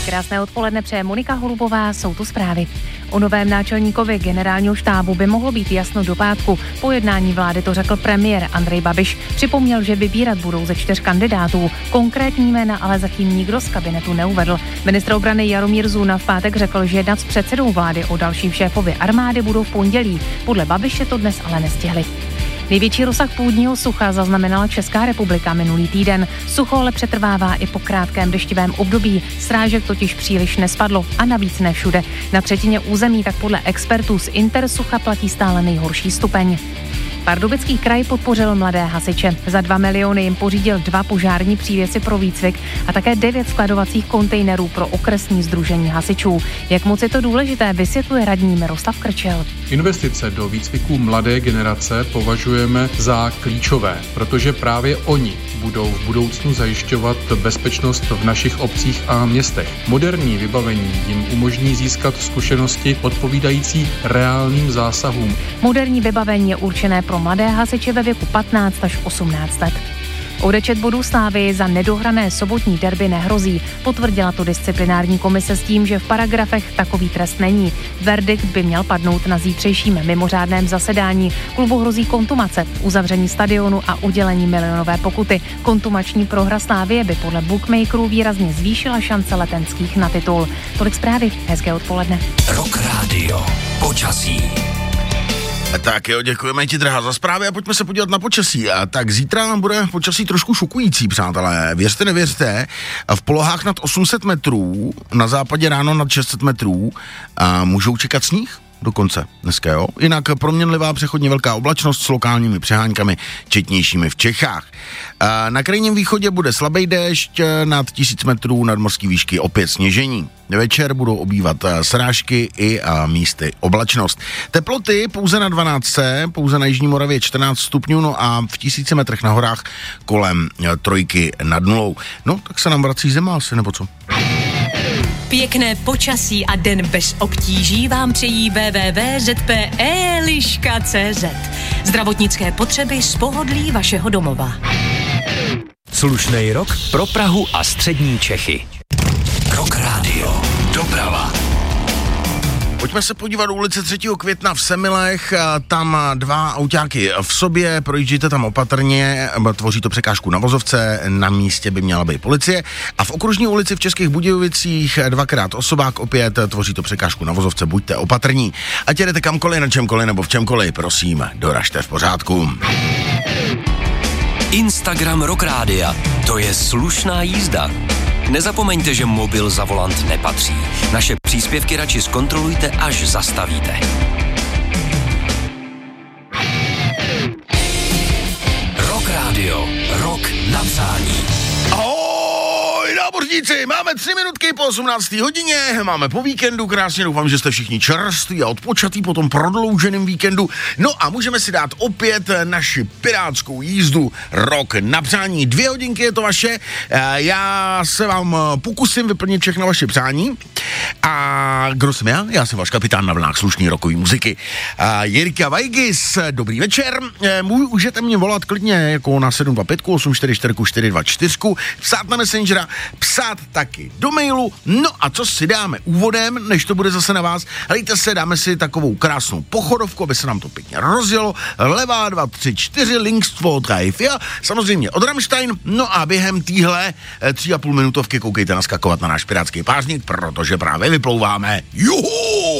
Krásné odpoledne přeje Monika Holubová, jsou tu zprávy. O novém náčelníkovi generálního štábu by mohlo být jasno do pátku. Po jednání vlády to řekl premiér Andrej Babiš. Připomněl, že vybírat budou ze 4 kandidátů. Konkrétní jména ale zatím nikdo z kabinetu neuvedl. Ministr obrany Jaromír Zuna v pátek řekl, že jednat s předsedou vlády o dalším šéfovi armády budou v pondělí. Podle Babiše to dnes ale nestihli. Největší rozsah půdního sucha zaznamenala Česká republika minulý týden. Sucho ale přetrvává i po krátkém deštivém období. Srážek totiž příliš nespadlo a navíc ne všude. Na třetině území tak podle expertů z Intersucha platí stále nejhorší stupeň. Pardubický kraj podpořil mladé hasiče. Za 2 miliony jim pořídil 2 požární přívěsy pro výcvik a také 9 skladovacích kontejnerů pro okresní sdružení hasičů. Jak moc je to důležité, vysvětluje radní Miroslav Krčel. Investice do výcviku mladé generace považujeme za klíčové, protože právě oni budou v budoucnu zajišťovat bezpečnost v našich obcích a městech. Moderní vybavení jim umožní získat zkušenosti odpovídající reálným zásahům. Moderní vybavení je určené pro mladé hasiče ve věku 15 až 18 let. Odečet bodů Slávy za nedohrané sobotní derby nehrozí. Potvrdila to disciplinární komise s tím, že v paragrafech takový trest není. Verdikt by měl padnout na zítřejším mimořádném zasedání. Klubu hrozí kontumace, uzavření stadionu a udělení milionové pokuty. Kontumační prohra Slávie by podle bookmakerů výrazně zvýšila šance letenských na titul. Tolik zprávy, hezké odpoledne. Rock Radio, počasí. Tak jo, děkujeme ti, drahá, za zprávy a pojďme se podívat na počasí. A tak zítra nám bude počasí trošku šokující, přátelé. Věřte, nevěřte, v polohách nad 800 metrů, na západě ráno nad 600 metrů můžou čekat sníh dokonce dneska, jo. Jinak proměnlivá přechodně velká oblačnost s lokálními přeháňkami, četnějšími v Čechách. Na krajním východě bude slabý déšť, nad 1000 metrů nadmořský výšky opět sněžení. Večer budou obývat srážky i místy oblačnost. Teploty pouze na 12, pouze na Jižní Moravě 14 stupňů, no a v 1000 metrech na horách kolem 3 nad nulou. No, tak se nám vrací zima asi, nebo co? Pěkné počasí a den bez obtíží vám přejí www.zpe.liška.cz. Zdravotnické potřeby z pohodlí vašeho domova. Slušnej rok pro Prahu a střední Čechy. Rock Radio. Doprava. Pojďme se podívat do ulice 3. května v Semilech, tam 2 autáky v sobě, projíždějte tam opatrně, tvoří to překážku na vozovce, na místě by měla být policie a v okružní ulici v Českých Budějovicích 2krát osobák, opět tvoří to překážku na vozovce, buďte opatrní. Ať jedete kamkoliv, na čemkoliv nebo v čemkoliv, prosím, doražte v pořádku. Instagram Rock Rádia, to je slušná jízda. Nezapomeňte, že mobil za volant nepatří. Naše příspěvky radši zkontrolujte, až zastavíte. Rock Radio. Rock na přání. Ahoj, námořníci, máme 3 minutky po 18. hodině, máme po víkendu, krásně doufám, že jste všichni čerství a odpočatý po tom prodlouženém víkendu. No a můžeme si dát opět naši pirátskou jízdu Rock na přání. 2 hodinky je to vaše, já se vám pokusím vyplnit všechno vaše přání. A kdo jsem já? Já jsem váš kapitán na vlnách slušný rockový muziky. Jirka Vajgis, dobrý večer. Můžete mě volat klidně jako na 725 844 424, psát na Messengera, psát taky do mailu. No a co si dáme úvodem, než to bude zase na vás? Hlejte se, dáme si takovou krásnou pochodovku, aby se nám to pěkně rozjelo. Levá 2, 3, 4, links 2, 3, 4. Samozřejmě od Rammstein. No a během týhle 3,5 minutovky koukejte naskakovat na náš pirátský pářník, protože právě vyplouváme. Juhu!